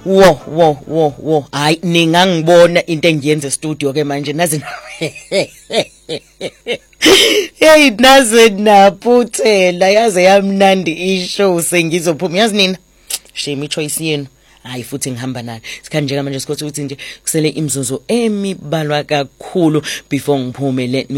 wo hayi ningangibona into engiyenza e-studio ke manje nazi hey naze naphuthela yaze yamnandi ishow sengizophuma yazi nina shame ichoice yenu hayi futhi ngihamba nayo sikhanje manje sikhothi ukuthi nje kusele imzuzu emibalwa kakhulu before ngiphume let me